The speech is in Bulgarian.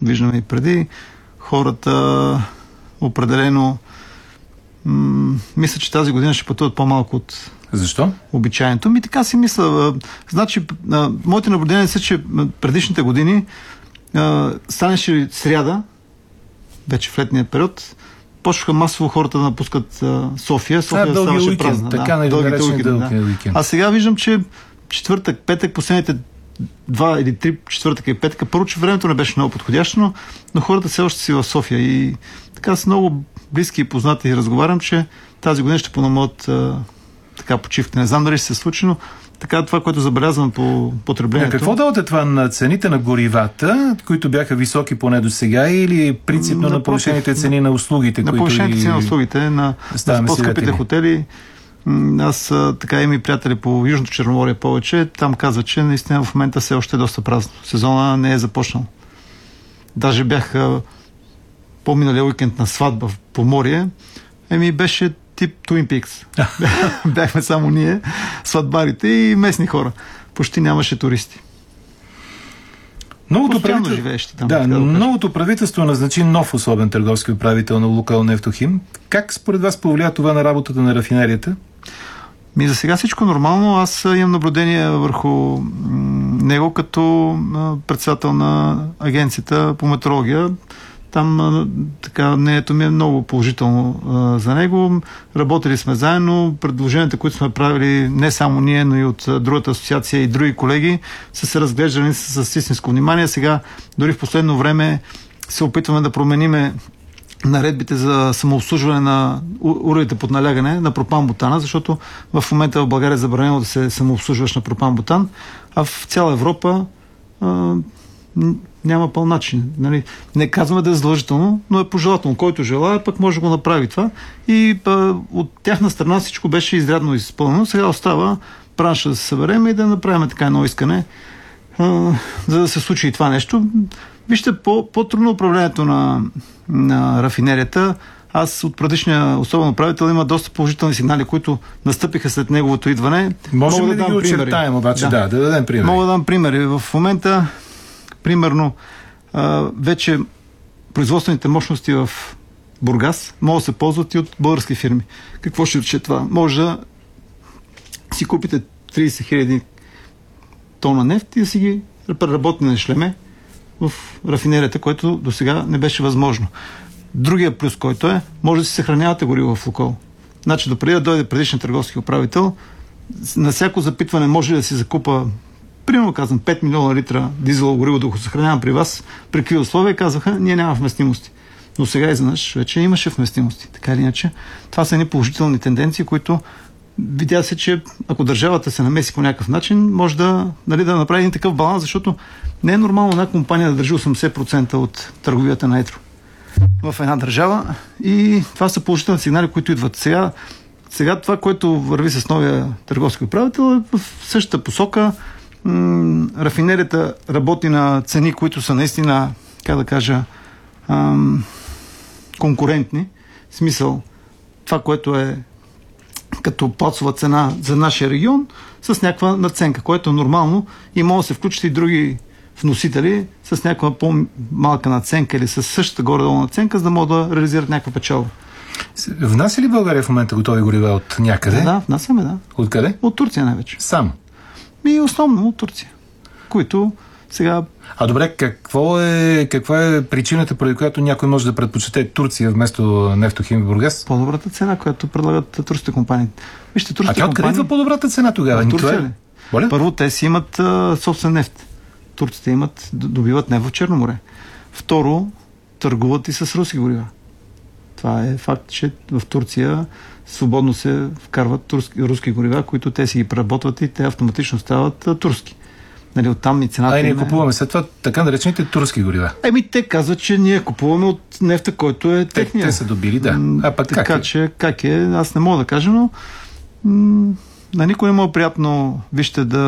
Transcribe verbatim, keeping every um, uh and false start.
виждаме и преди, хората определено м- мисля, че тази година ще пътуват по-малко от Защо? обичайното. Ми така си мисля. Значи, а, моите наблюдения са, че предишните години а, станеше сряда, вече в летния период, почнаха масово хората да напускат а, София. София а, ставаше уикенд, празна. така да, дългите уикенд, да. уикенд. А сега виждам, че четвъртък, петък, последните два или три четвъртъка и петъка, първо, че времето не беше много подходящо, но, но хората все още си в София и така с много близки и познати разговарям, че тази година ще понамалят така почивка. Не знам дали ще се случи, но така това, което забелязвам по потреблението. А какво давате това на цените на горивата, които бяха високи поне до сега, или принципно на, на повишените цени на услугите? На които повишените и... цени на услугите, на, на по-скъпите хотели. Аз така имам и приятели по Южното Черноморие повече. Там казват, че наистина в момента все още е доста празно. Сезона не е започнал. Даже бях по-миналия уикенд на сватба в Поморие. Еми беше тип Twin Peaks. Бяхме само ние, сватбарите и местни хора. Почти нямаше туристи. Новото правителство, там, да, да новото правителство назначи нов особен търговски управител на Лукойл Нефтохим. Как според вас повлия това на работата на рафинерията? Ми за сега всичко нормално. Аз имам наблюдение върху м- него като а, председател на агенцията по метрология. Там а, така мнението ми е много положително а, за него. Работили сме заедно. Предложенията, които сме правили не само ние, но и от а, другата асоциация и други колеги, са се разглеждани с, с истинско внимание. Сега дори в последно време се опитваме да промениме наредбите за самообслужване на уредите под налягане на пропан-бутана, защото в момента в България е забранено да се самообслужваш на пропан-бутан, а в цяла Европа а, няма пълн начин. Нали? Не казваме да е задължително, но е пожелателно. Който желая, пък може да го направи това. И а, от тяхна страна всичко беше изрядно изпълнено. Сега остава бранша да се съберем и да направим така едно искане, а, за да се случи и това нещо. Вижте, по, по-трудно управлението на, на рафинерията. Аз от предишния особен управител има доста положителни сигнали, които настъпиха след неговото идване. Можем Мога ли да, да ги очертаем, обаче? Да. да, да дадем примери. Мога да дам примери. В момента, примерно, а, вече производствените мощности в Бургас могат да се ползват и от български фирми. Какво ще рече това? Може да си купите трийсет хиляди тона нефт и да си ги преработите на шлеме в рафинерията, което до сега не беше възможно. Другия плюс, който е, може да си съхранявате гориво в Лукойл. Значи, допреди да дойде предишен търговски управител, на всяко запитване може да си закупа, примерно казвам, пет милиона литра дизелово гориво, да го съхранявам при вас, при какви условия, казаха, ние няма вместимости. Но сега изведнъж вече имаше вместимости. Така или иначе, това са едни положителни тенденции, които видя се, че ако държавата се намеси по някакъв начин, може да, нали, да направи един такъв баланс, защото не е нормално една компания да държи осемдесет процента от търговията на едро в една държава и това са положителни сигнали, които идват. Сега, сега това, което върви с новия търговски управител е в същата посока. М- рафинерията работи на цени, които са наистина, как да кажа, ам, конкурентни. В смисъл, това, което е като плацова цена за нашия регион, с някаква надценка, което е нормално и може да се включат и други вносители с някаква по-малка надценка или с същата горе-долу надценка, за да могат да реализират някаква печалба. Внася ли България в момента готови горива от някъде? Да, да, внасяме, да. От къде? От Турция най-вече. Само? И основно от Турция, които сега... А добре, какво е, каква е причината, поради която някой може да предпочете Турция вместо Нефтохим в Бургас? По-добрата цена, която предлагат турските компании. Вижте, турските а откъде компании... идва по-добрата цена тогава? В Турция ли? Боля? Първо, те си имат а, собствен нефт. Турците имат, добиват нефт в Черно море. Второ, търгуват и с руски горива. Това е факт, че в Турция свободно се вкарват турски, руски горива, които те си ги преработват и те автоматично стават а, турски. Нали, оттам и цената... А и ние е... купуваме след това така наречените турски горива. Еми, те казват, че ние купуваме от нефта, който е техния. Те, те са добили, да. А пък така, как е? че как е, аз не мога да кажа, но м- на никой не му е приятно, вижте, да